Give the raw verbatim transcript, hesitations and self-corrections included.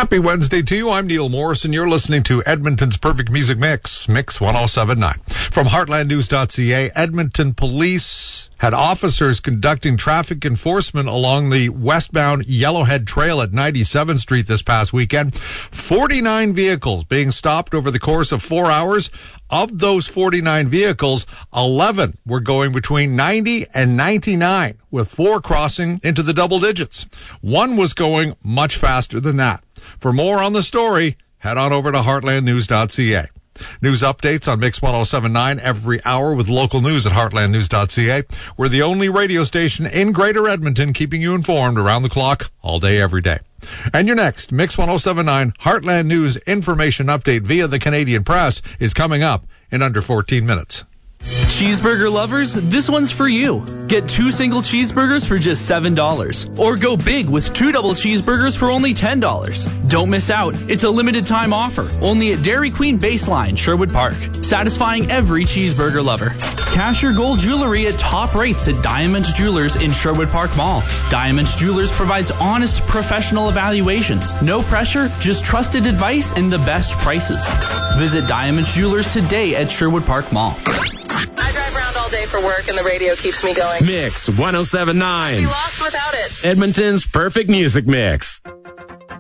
Happy Wednesday to you. I'm Neil Morris, and you're listening to Edmonton's Perfect Music Mix, Mix one oh seven point nine. From heartland news dot c a, Edmonton police had officers conducting traffic enforcement along the westbound Yellowhead Trail at ninety-seventh Street this past weekend. forty-nine vehicles being stopped over the course of four hours. Of those forty-nine vehicles, eleven were going between ninety and ninety-nine, with four crossing into the double digits. One was going much faster than that. For more on the story, head on over to heartland news dot c a. News updates on Mix one oh seven point nine every hour with local news at heartland news dot c a. We're the only radio station in Greater Edmonton keeping you informed around the clock all day, every day. And your next Mix one oh seven point nine Heartland News information update via the Canadian Press is coming up in under fourteen minutes. Cheeseburger lovers, this one's for you. Get two single cheeseburgers for just seven dollars. Or go big with two double cheeseburgers for only ten dollars. Don't miss out. It's a limited time offer. Only at Dairy Queen Baseline, Sherwood Park. Satisfying every cheeseburger lover. Cash your gold jewelry at top rates at Diamond Jewelers in Sherwood Park Mall. Diamond Jewelers provides honest, professional evaluations. No pressure, just trusted advice and the best prices. Visit Diamond Jewelers today at Sherwood Park Mall. I drive around all day for work and the radio keeps me going. Mix one oh seven point nine. I'd be lost without it. Edmonton's Perfect Music Mix.